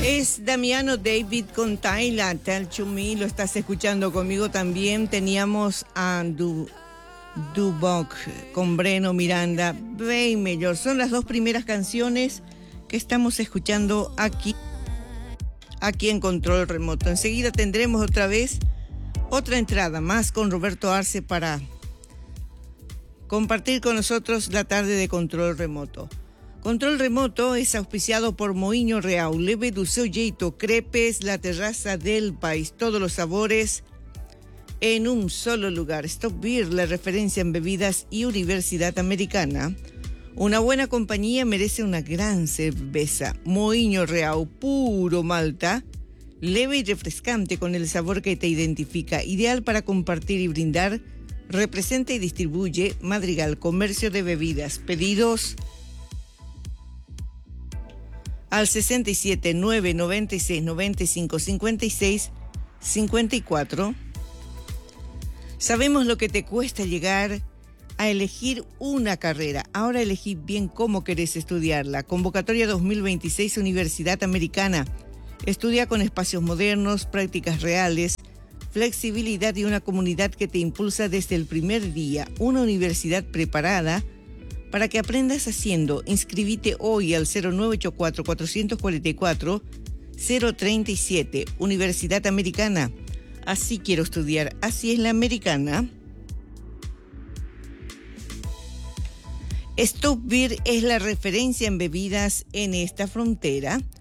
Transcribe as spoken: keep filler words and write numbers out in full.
Es Damiano David con Tyla, Tell to Me, lo estás escuchando conmigo también. Teníamos a Du, Dubok con Breno Miranda, Bay Mayor. Son las dos primeras canciones que estamos escuchando aquí, aquí en Control Remoto. Enseguida tendremos otra vez otra entrada más con Roberto Arce para compartir con nosotros la tarde de Control Remoto. Control Remoto es auspiciado por Moinho Real, Leve do seu jeito, crepes, la terraza del país, todos los sabores en un solo lugar. Stop Beer, la referencia en bebidas, y Universidad Americana. Una buena compañía merece una gran cerveza. Moinho Real, puro malta, leve y refrescante con el sabor que te identifica, ideal para compartir y brindar. Representa y distribuye Madrigal Comercio de Bebidas. Pedidos al sesenta y siete, nueve, noventa y seis, noventa y cinco, cincuenta y seis, cincuenta y cuatro. Sabemos lo que te cuesta llegar a elegir una carrera. Ahora elegí bien cómo querés estudiarla. Convocatoria dos mil veintiséis Universidad Americana. Estudia con espacios modernos, prácticas reales, flexibilidad y una comunidad que te impulsa desde el primer día. Una universidad preparada para que aprendas haciendo. Inscribite hoy al cero nueve ocho cuatro, cuatro cuatro cuatro, cero tres siete. Universidad Americana. Así quiero estudiar. Así es la americana. Stop Beer es la referencia en bebidas en esta frontera.